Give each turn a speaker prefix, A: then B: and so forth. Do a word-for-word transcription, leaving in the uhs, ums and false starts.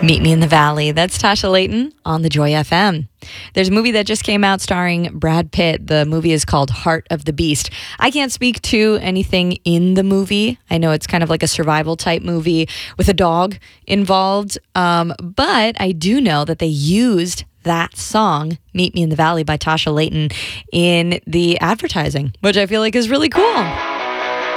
A: Meet Me in the Valley. That's Tasha Layton on the Joy F M. There's a movie that just came out starring Brad Pitt. The movie is called Heart of the Beast. I can't speak to anything in the movie. I know it's kind of like a survival type movie with a dog involved. Um, but I do know that they used that song, Meet Me in the Valley by Tasha Layton, in the advertising, which I feel like is really cool.